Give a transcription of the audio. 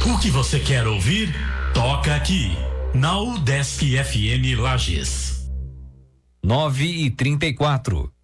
O que você quer ouvir, toca aqui, na UDESC FM Lages. 9:34.